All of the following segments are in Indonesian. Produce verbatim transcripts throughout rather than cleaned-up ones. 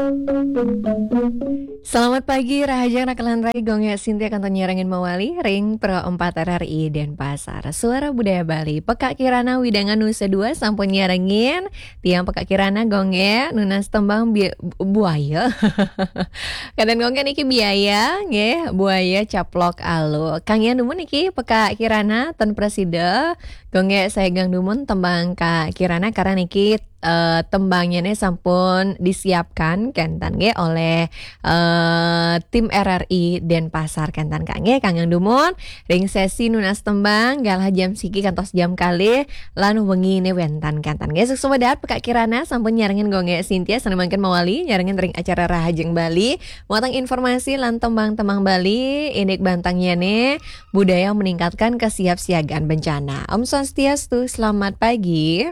Selamat pagi, Rahajang Nakalan Rai Gongnya Sintia Kanton Nyerangin Mawali Ring Pro empat R R I Denpasar Suara Budaya Bali Peka Kirana Widangan Nusa dua Sampun nyerangin Tiang Peka Kirana Gongnya Nunas Tembang bi- Buaya Kadang Gongnya Niki Biaya Nge Buaya Caplok Alu Kang Yan Dumun Niki Peka Kirana Ten Presida Gongnya saya Gang Dumun Tembang Kak Kirana Karena Niki uh, Tembangnya nih sampun disiapkan Kentan Nge oleh uh, tim R R I Denpasar Kentan Kange Kang Yang Dumon ring sesi nunas tembang galah jam siki kantos jam kali lan wengi ne wentan Kentan Nge sukses dahat pekak kirana sampun nyarengin Gongge Sintia sanemangkeun mawali nyarengin ring acara Rahajeng Bali muatang informasi lan tembang-tembang Bali indik bantangnya ne budaya meningkatkan kesiapsiagaan bencana. Om Swastiastu, selamat pagi.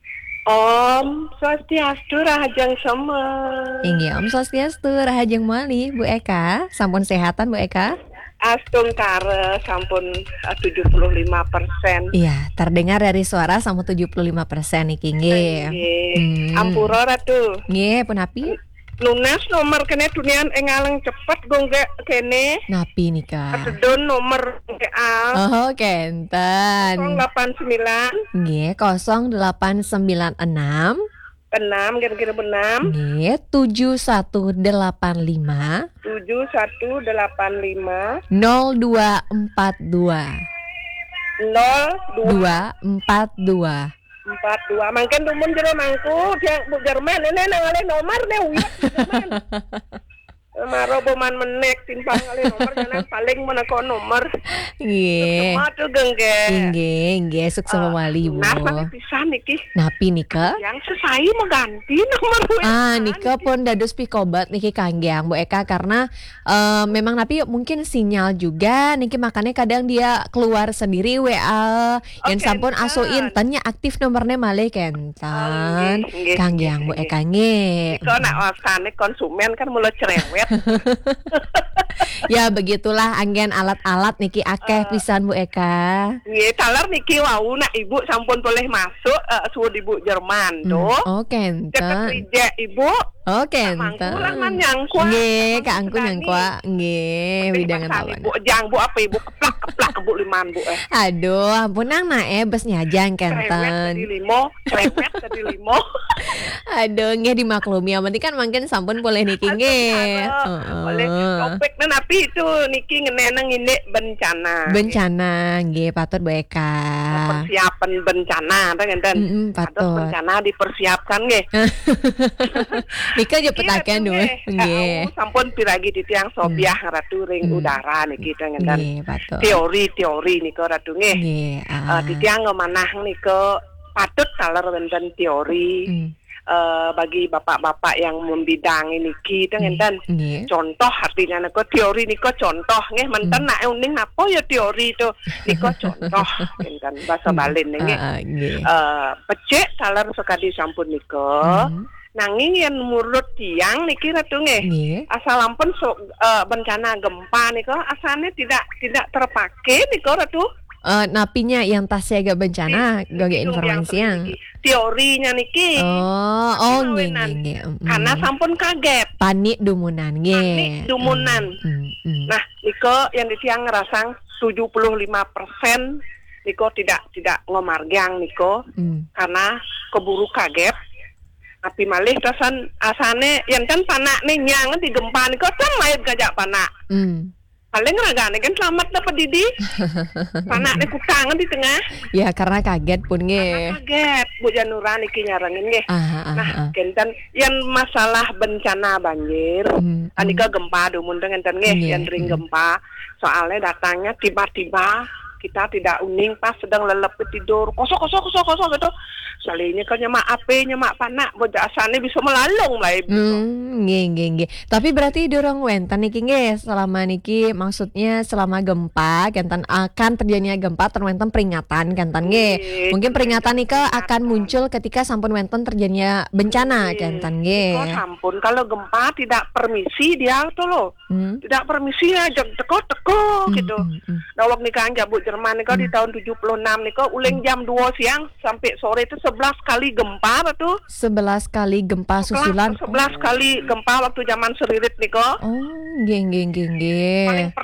Om Swastiastu Rahajeng semua. Inggih, Om Swastiastu Rahajeng Mali, Bu Eka. Sampun sehatan Bu Eka? Astung kare sampun uh, tujuh puluh lima persen. Iya, terdengar dari suara sampun tujuh puluh lima persen niki nggih. Hmm. Ampura ratu. Nggih, pun api? Lunas nomor kene dunian engaleng cepet gongge kene. Napi nika? Sedon nomor al. Oh, kenten. nol delapan sembilan. Nggih, nol delapan sembilan enam. enam kira-kira enam. Nggih, tujuh satu delapan lima. tujuh satu delapan lima. nol dua empat dua. nol dua empat dua. empat dua mangken dumun jero mangku dia Bu Jerman ini nangale nomor ne uyat Jerman. Maro boman menek timpang kali nomor jangan paling meneko nomor. Nggih. Semua tuh gengge. Nggih, nggih sukses Uh, mawali Bu. Nah, tapi pisan niki. Napi nika? Yang sesai mau ganti nomor W A. Ah, nika pun dados pikobat niki kanggeang Bu Eka karena uh, memang napi mungkin sinyal juga niki makanya kadang dia keluar sendiri W A yang Okay, sampun enten. aso intennya aktif nomornya malih kentan. Oh, nggih, nggih, Kanggeang Bu nggih, Eka nggih. Kok nak wasane konsumen kan mulut cerewet. Ya begitulah anggen alat-alat niki akeh Uh, pisan Bu Eka. Nggih, talar niki wau nak ibu sampun boleh masuk uh, suhu ibu Jerman tuh. Oh, Deket kenten. rije ibu. Oh, kenten. Mangkulah man nyangkua. Nggih, Kak Angku Berani. nyangkua. Nggih, widangan tawana. Bu jang bu apa ibu keplak keplak ke bu liman bu eh. Aduh, ampun nang nae bes nyajang Cerewet kenten. tadi limo, cerewet tadi limo. Aduh, nggih dimaklumi. Yang penting kan mungkin sampun boleh niki nggih. Oleh topik dan api itu niki ngeneneng ini bencana. Bencana nggih patut Bu Eka. Persiapan bencana kan ngenten. Heeh, Atus patut. bencana dipersiapkan nggih. Nika aja petaken dulu. Nggih. Sampun piragi di tiang sobiah ratu ring Hmm. udara niki ngenten. Nggih, patut. Teori-teori nika ratu nggih. Nggih. Uh, ah. di tiang ngemanah nika patut taler wonten teori. Hmm. Uh, bagi bapak-bapak yang membidangi niki itu ngenten Nggih. contoh artinya niko teori niko contoh nggih menten nak uning apa ya teori itu niko contoh ngenten bahasa Bali nggih Ah, ah, nggih. eh pecik taler sekadi sampun niko Hmm. nanging yang murut tiang niki ratu nggih Nggih. asal ampun so, eh, bencana gempa niko asalnya tidak tidak terpakai niko ratu. Eh, napinya yang tas siaga bencana gage Itu informasi yang teorinya niki oh oh nggih Kawinan. nggih nggih. Mm. karena sampun kaget panik dumunan nggih. Panik dumunan. Mm, mm, mm. nah niko yang di tiang ngerasang tujuh puluh lima persen niko tidak tidak ngomargang niko Mm. karena keburu kaget tapi malih tasan asane yang kan panak nih nyang di gempa niko kan main gajak panak Mm. paling ragane kan selamat dapat didi panak nih kutangan di tengah Ya karena kaget pun karena nggih. kaget Bu Janura niki nyarangin nggih. Ah, ah, Nah, ah. kenten yang masalah bencana banjir, Mm, mm. anika gempa dumun ngenten nggih, Iya, yang ring mm. gempa. Soalnya datangnya tiba-tiba kita tidak uning pas sedang lelep tidur kosong kosong kosong kosong gitu. Salinya kan nyemak ape nyemak panak bocah asane bisa melalung lah ibu. Hmm, nggih nggih nggih. Tapi berarti dorong wenten niki nggih selama niki maksudnya selama gempa kenten akan terjadinya gempa terwenten peringatan kenten nggih. Nggih, Mungkin peringatan nika peringatan. akan muncul ketika sampun wenten terjadinya bencana kenten nggih. Kok sampun kalau gempa tidak permisi dia tuh loh. Hmm. Tidak permisi aja teko-teko Hmm, gitu. hmm, hmm. Dawak nikah jabuk Jerman niko di tahun tujuh puluh enam niko uling jam dua siang sampai sore itu sebelas kali gempa batu. sebelas kali gempa susulan. sebelas kali gempa waktu zaman Seririt niko. Oh, geng geng geng Paling geng.